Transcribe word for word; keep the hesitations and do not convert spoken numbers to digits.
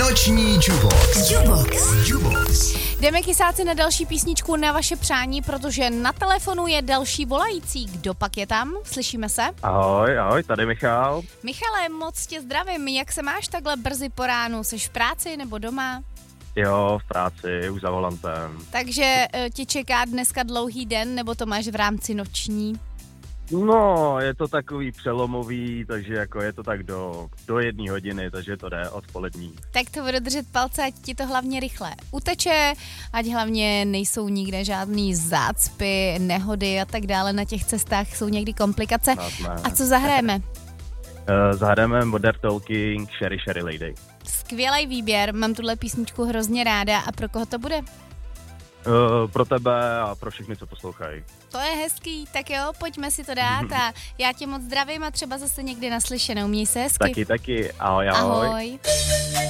Noční Jubox. Jubox. Jubox. Jdeme kysáci na další písničku na vaše přání, protože na telefonu je další volající. Kdo pak je tam? Slyšíme se? Ahoj, ahoj, tady Michal. Michale, moc tě zdravím. Jak se máš takhle brzy po ránu? Jsi v práci nebo doma? Jo, v práci, už za volantem. Takže tě čeká dneska dlouhý den, nebo to máš v rámci noční? No, je to takový přelomový, takže jako je to tak do, do jedné hodiny, takže to jde odpolední. Tak to budu držet palce, ať ti to hlavně rychle uteče, ať hlavně nejsou nikde žádný zácpy, nehody a tak dále na těch cestách, jsou někdy komplikace. A co zahrajeme? uh, zahrajeme Modern Talking, Sherry Sherry Lady. Skvělý výběr, mám tuhle písničku hrozně ráda. A pro koho to bude? Uh, pro tebe a pro všechny, co poslouchají. To je hezký, tak jo, pojďme si to dát a já tě moc zdravím a třeba zase někdy naslyšenou. Měj se hezky. Taky, taky, ahoj, ahoj. Ahoj.